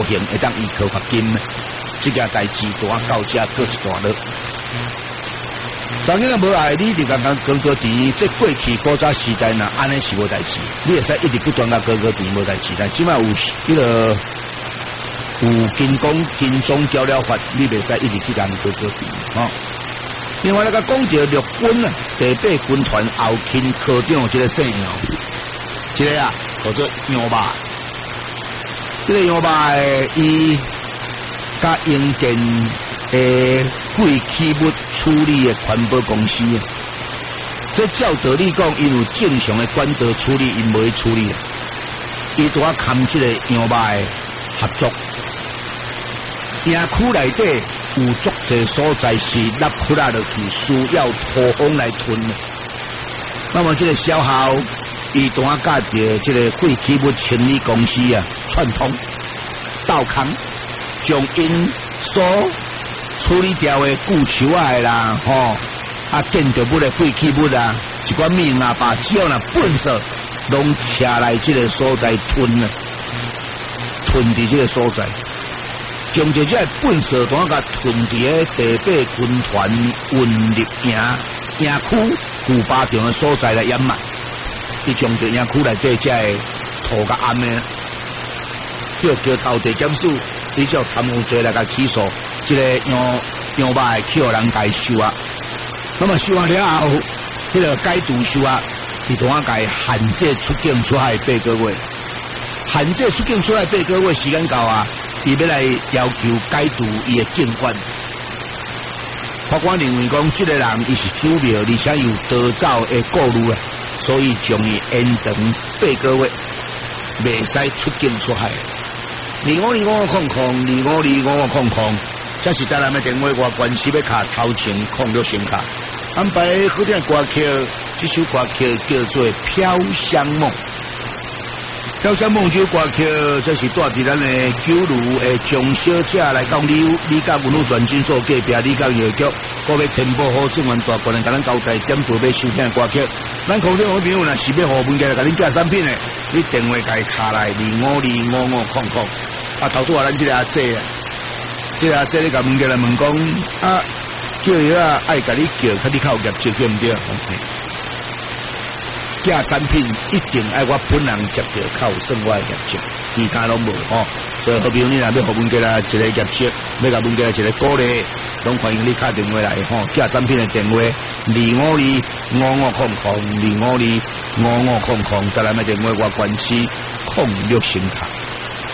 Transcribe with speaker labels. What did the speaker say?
Speaker 1: 刑会当依靠罚金。这件代志大到这过一段落。曾经无爱你，就刚刚高高甜，这过去古早时代呐，安尼是无代志，你会使一直不断甲高高甜无代志，但即摆有迄个有金光金钟交了法，你袂使一直去讲高高甜哦。另外那个讲到陆军啊，第8军团后勤科长这个姓杨，这个啊叫做杨爸，这个杨爸伊甲英建废弃物处理的环保公司啊，这照道理讲，因有正常的管道处理，因无去处理，伊拄啊砍这个杨爸的合作，营区内底有足侪所在是落窟落落去，需要土方来吞的。那么这个小校，伊拄啊甲这个废弃物清理公司啊串通倒空，将因所处理掉的旧树啊啦，建筑物的废弃物啊，一寡物啊，把只要那粪扫拢车来这个所在吞啊，吞伫这个所在，将这个粪扫当甲吞伫个第8军团运入营区旧巴场的所在来掩埋，伊将这营区内底这个土甲暗的，叫头地检署，伊叫贪污罪来甲起诉。这个杨爸去互人家收啊，那么收完了后，这个该毒收啊，伊同我改限制出境出海8个月，限制出境出海8个月时间到啊，伊要来要求该毒伊的监管。法官认为讲，这个人伊是主谋，而且有逃走的顾虑啊，所以将伊延长8个月，袂使出境出海。252500，这是台南的电话，我关系要卡头前06声卡，安排好听歌曲，这首歌曲叫做《飘香梦》。飘香梦这首歌曲，这是带伫咱的九如的张小姐来讲，你甲文武传真所隔壁，你甲药局，各位填补好正源大官人，甲咱交代点播要收听的歌曲。咱空中好朋友若是要互文家来甲恁寄产品的，你电话甲伊卡来252500。啊，头拄啊，咱这个阿姐啊。这个阿姐，你甲问过来问讲啊，叫伊啊爱甲你叫，看你较有业绩对唔对？寄产品一定爱我本人接到，较有算我的业绩，其他拢无吼。所以好比如你若要互问过来一个业绩，要甲问过来一个鼓励，拢欢迎你打电话来吼。寄产品的电话252500，252500，再来买电话我关系06声卡。